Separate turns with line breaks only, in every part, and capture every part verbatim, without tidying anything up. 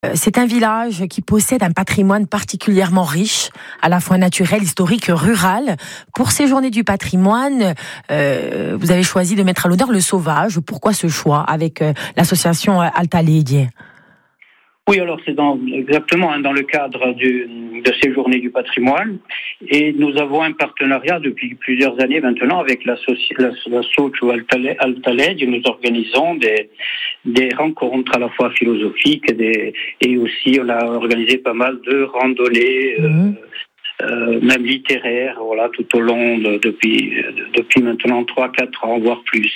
C'est un village qui possède un patrimoine particulièrement riche, à la fois naturel, historique, rural. Pour ces journées du patrimoine, euh, vous avez choisi de mettre à l'honneur le sauvage. Pourquoi ce choix avec euh, l'association Altaledje?
Oui, alors c'est dans, exactement hein, dans le cadre du, de ces journées du patrimoine. Et nous avons un partenariat depuis plusieurs années maintenant avec l'association Altaledje. Nous organisons des, des rencontres à la fois philosophiques et, des, et aussi on a organisé pas mal de randonnées, mmh. euh, euh, même littéraires, voilà, tout au long de, depuis, depuis maintenant trois quatre ans, voire plus.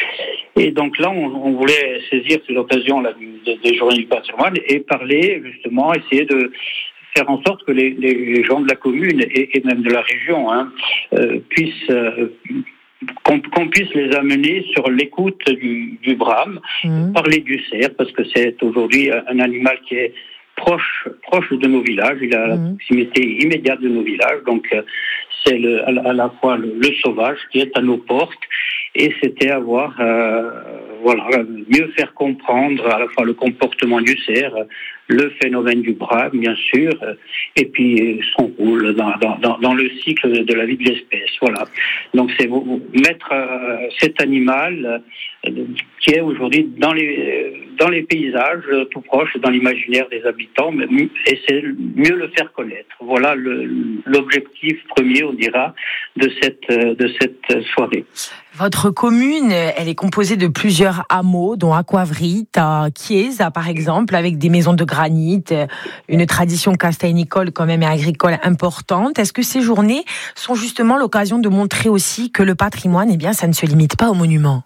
Et donc là, on, on voulait saisir cette occasion là, des, des journées du patrimoine et parler justement, essayer de faire en sorte que les, les gens de la commune et, et même de la région hein, euh, puissent euh, qu'on, qu'on puisse les amener sur l'écoute du, du brame, mmh. parler du cerf parce que c'est aujourd'hui un animal qui est proche proche de nos villages, il a la mmh. proximité immédiate de nos villages, donc euh, c'est le, à, à la fois le, le sauvage qui est à nos portes. Et c'était avoir, euh, voilà, mieux faire comprendre à la fois le comportement du cerf, le phénomène du brame, bien sûr, et puis son rôle dans, dans, dans le cycle de la vie de l'espèce. Voilà. Donc c'est mettre euh, cet animal euh, qui est aujourd'hui dans les dans les paysages tout proche, dans l'imaginaire des habitants, et c'est mieux le faire connaître. Voilà le, l'objectif premier, on dira, de cette de cette soirée.
Votre commune, elle est composée de plusieurs hameaux, dont Aquavrit, à Chiesa, par exemple, avec des maisons de granit, une tradition castellicole quand même et agricole importante. Est-ce que ces journées sont justement l'occasion de montrer aussi que le patrimoine, eh bien, ça ne se limite pas aux monuments?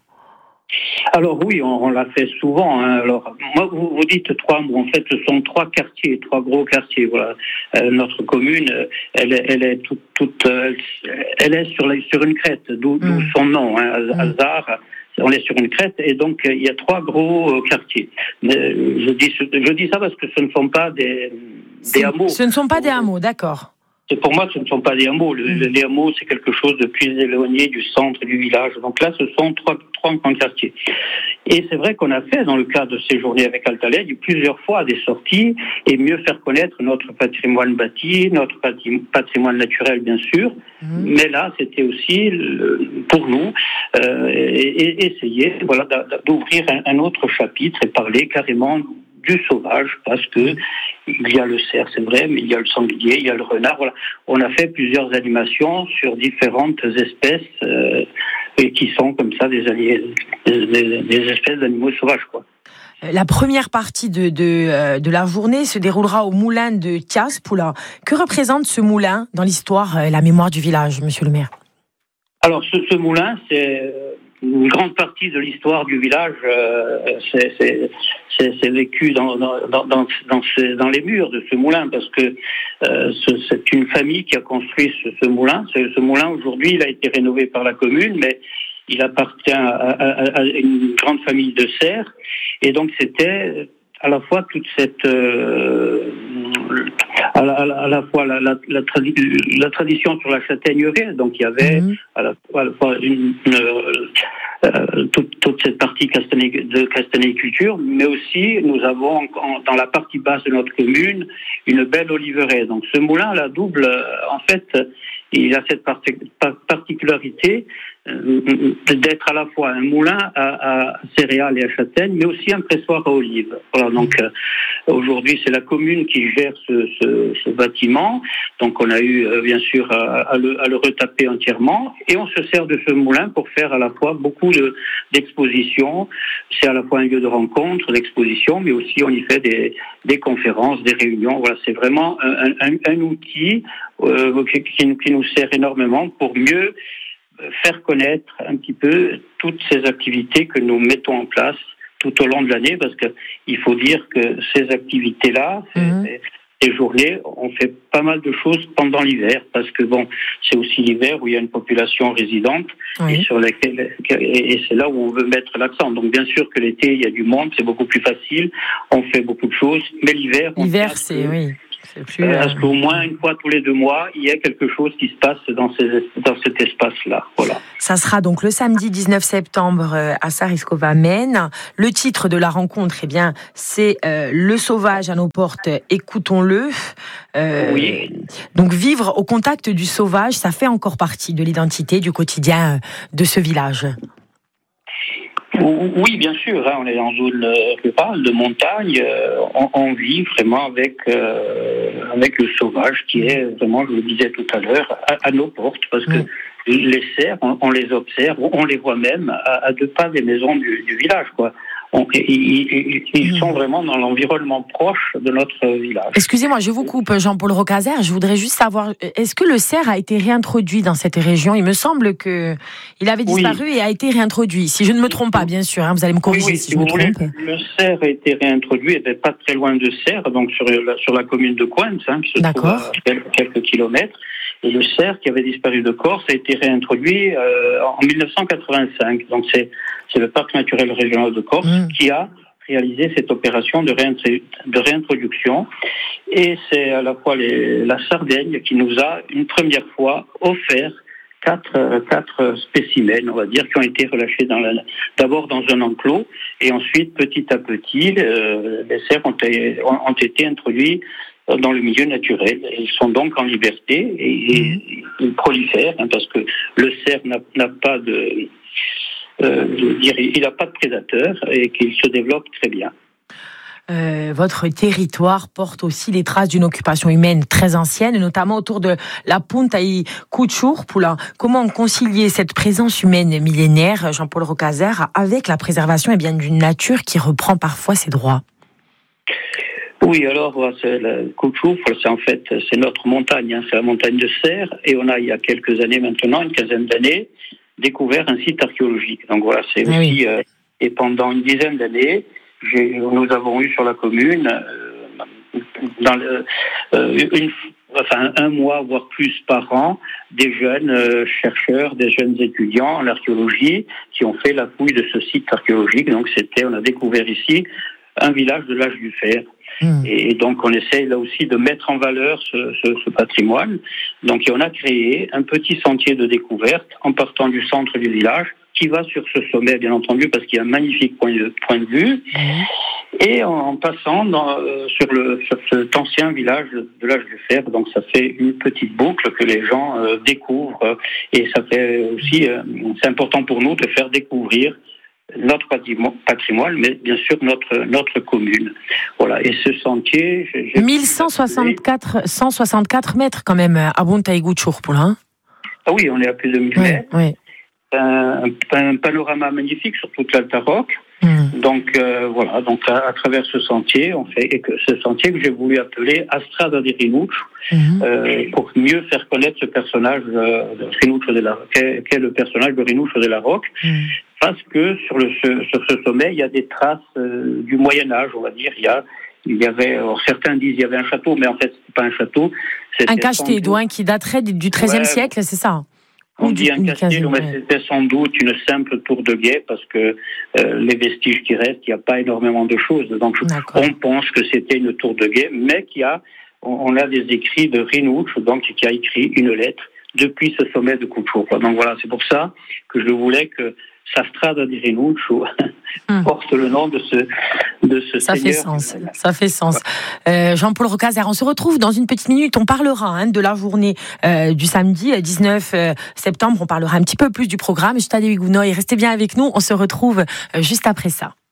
Alors oui, on, on l'a fait souvent. Hein. Alors moi, vous, vous dites trois mots. En fait, ce sont trois quartiers, trois gros quartiers. Voilà, euh, notre commune, elle, elle est toute, toute elle, elle est sur, la, sur une crête, d'où, mmh. d'où son nom, hein, Azar. On est sur une crête et donc il y a trois gros quartiers. Mais je dis, je dis ça parce que ce ne sont pas des, des hameaux.
Ce ne sont pas des hameaux, d'accord.
Et pour moi, ce ne sont pas des hameaux. Le, mmh. Les hameaux, c'est quelque chose de plus éloigné du centre du village. Donc là, ce sont trois, trois grands quartiers. Et c'est vrai qu'on a fait, dans le cadre de ces journées avec Altaledje, plusieurs fois des sorties et mieux faire connaître notre patrimoine bâti, notre patrimoine naturel, bien sûr. Mmh. Mais là, c'était aussi, le, pour nous, euh, et, et essayer voilà, d'ouvrir un, un autre chapitre et parler carrément du sauvage, parce que il y a le cerf, c'est vrai, mais il y a le sanglier, il y a le renard. Voilà, on a fait plusieurs animations sur différentes espèces euh, et qui sont comme ça des, des, des espèces d'animaux sauvages, quoi.
La première partie de, de, de la journée se déroulera au moulin de Tiaspula. Que représente ce moulin dans l'histoire et la mémoire du village, monsieur le maire?
Alors, ce, ce moulin, c'est une grande partie de l'histoire du village. Euh, c'est, c'est, c'est, c'est vécu dans, dans, dans, dans, dans, ces, dans les murs de ce moulin, parce que euh, ce, c'est une famille qui a construit ce, ce moulin. Ce, ce moulin, aujourd'hui, il a été rénové par la commune, mais il appartient à, à, à une grande famille de serfs. Et donc, c'était à la fois toute cette... Euh, à la, à la fois la, la, la, tradi- la tradition sur la châtaignerie, donc il y avait mmh. à la fois une, une, euh, toute, toute cette partie castané, de castanéiculture, mais aussi nous avons en, dans la partie basse de notre commune une belle oliveraie. Donc ce moulin, la double, en fait, il a cette particularité d'être à la fois un moulin à, à céréales et à châtaignes, mais aussi un pressoir à olives. Voilà, donc euh, aujourd'hui c'est la commune qui gère ce, ce, ce bâtiment, donc on a eu euh, bien sûr à, à, le, à le retaper entièrement, et on se sert de ce moulin pour faire à la fois beaucoup de, d'expositions. C'est à la fois un lieu de rencontre, d'exposition, mais aussi on y fait des, des conférences, des réunions. Voilà, c'est vraiment un, un, un outil euh, qui, qui nous sert énormément pour mieux faire connaître un petit peu toutes ces activités que nous mettons en place tout au long de l'année, parce que il faut dire que ces activités-là, mmh. ces, ces journées, on fait pas mal de choses pendant l'hiver, parce que bon, c'est aussi l'hiver où il y a une population résidente, oui. et sur laquelle, et c'est là où on veut mettre l'accent. Donc bien sûr que l'été, il y a du monde, c'est beaucoup plus facile, on fait beaucoup de choses, mais l'hiver,
l'hiver, c'est, oui. C'est plus,
euh,
euh...
à ce qu'au moins une fois tous les deux mois, il y ait quelque chose qui se passe dans, ces, dans cet espace-là. Voilà.
Ça sera donc le samedi dix-neuf septembre à Sariskova Maine. Le titre de la rencontre, eh bien, c'est euh, Le sauvage à nos portes, écoutons-le. Euh,
oui.
Donc vivre au contact du sauvage, ça fait encore partie de l'identité, du quotidien de ce village.
Oui, bien sûr, hein, on est en zone rurale, de montagne, euh, on, on vit vraiment avec, euh, avec le sauvage qui est vraiment, je le disais tout à l'heure, à, à nos portes, parce que mmh. les cerfs, on, on les observe, on les voit même à, à deux pas des maisons du, du village, quoi. On, ils, ils, ils sont vraiment dans l'environnement proche de notre village.
Excusez-moi, je vous coupe, Jean-Paul Rocazer. Je voudrais juste savoir, est-ce que le cerf a été réintroduit dans cette région ? Il me semble que il avait disparu oui. et a été réintroduit. Si je ne me trompe pas, bien sûr, hein, vous allez me corriger
oui, oui,
si,
si
je me
voulez,
trompe.
Le cerf a été réintroduit, il n'est pas très loin de Serres, donc sur la, sur la commune de Cointe, hein, qui se
D'accord.
trouve à quelques, quelques kilomètres. Et le cerf qui avait disparu de Corse a été réintroduit euh, en dix-neuf cent quatre-vingt-cinq. Donc c'est, c'est le parc naturel régional de Corse mmh. qui a réaliser cette opération de, réintrodu- de réintroduction. Et c'est à la fois les, la Sardaigne qui nous a une première fois offert quatre, quatre spécimens, on va dire, qui ont été relâchés dans la, d'abord dans un enclos, et ensuite, petit à petit, euh, les cerfs ont, ont, ont été introduits dans le milieu naturel. Ils sont donc en liberté et, et ils prolifèrent, hein, parce que le cerf n'a, n'a pas de... Euh, je veux dire, il n'a pas de prédateurs et qu'il se développe très bien.
Euh, votre territoire porte aussi les traces d'une occupation humaine très ancienne, notamment autour de la Punta i Cuciurpula. Comment concilier cette présence humaine millénaire, Jean-Paul Rocazer, avec la préservation eh bien, d'une nature qui reprend parfois ses droits ?
Oui, alors, c'est la Cuciurpula, c'est en fait, c'est notre montagne, hein, c'est la montagne de Serres, et on a, il y a quelques années maintenant, une quinzaine d'années, découvert un site archéologique. Donc voilà, c'est aussi... Oui. Euh, et pendant une dizaine d'années, j'ai, nous avons eu sur la commune, euh, dans le, euh, une, enfin, un mois, voire plus par an, des jeunes euh, chercheurs, des jeunes étudiants en archéologie qui ont fait la fouille de ce site archéologique. Donc c'était, on a découvert ici un village de l'âge du fer. Mmh. Et donc on essaye là aussi de mettre en valeur ce, ce, ce patrimoine. Donc on a créé un petit sentier de découverte en partant du centre du village qui va sur ce sommet, bien entendu, parce qu'il y a un magnifique point de, point de vue. Mmh. Et en, en passant dans, euh, sur, le, sur cet ancien village de, de l'âge du fer, donc ça fait une petite boucle que les gens euh, découvrent. Et ça fait aussi, euh, c'est important pour nous de faire découvrir notre patrimoine, mais bien sûr notre notre commune. Voilà. Et ce sentier, j'ai, j'ai
mille cent soixante-quatre, cent soixante-quatre mètres quand même à Punta i Cuciurpula. Hein.
Ah oui, on est à plus de mille
oui,
mètres.
Oui.
Un, un panorama magnifique sur toute l'Alta Rocque. Mmh. Donc euh, voilà, donc à, à travers ce sentier, on fait et que ce sentier que j'ai voulu appeler Astrada di Rinuccio, mmh. euh, pour mieux faire connaître ce personnage euh, de Rinuccio de la qu'est, qu'est le personnage de Rinuccio de la Rocque. Mmh. Parce que sur, le, sur ce sommet, il y a des traces euh, du Moyen-Âge, on va dire. Il y, a, il y avait, alors certains disent qu'il y avait un château, mais en fait, c'était pas un château.
C'était un cachetet, hein, qui daterait du treizième ouais, siècle, c'est ça?
On dit un cachetet, mais c'était sans doute une simple tour de guet, parce que euh, les vestiges qui restent, il n'y a pas énormément de choses. Donc, D'accord. on pense que c'était une tour de guet, mais qu'il y a, on, on a des écrits de Rinuccio, donc qui a écrit une lettre depuis ce sommet de Cuciurpula. Donc voilà, c'est pour ça que je voulais que Astrada di Rinuccio hum. porte le nom de ce, de ce
ça
seigneur.
Fait sens, ça fait sens. Euh, Jean-Paul Rocazer, on se retrouve dans une petite minute. On parlera hein, de la journée euh, du samedi dix-neuf septembre. On parlera un petit peu plus du programme. Stade Huguenot, restez bien avec nous. On se retrouve euh, juste après ça.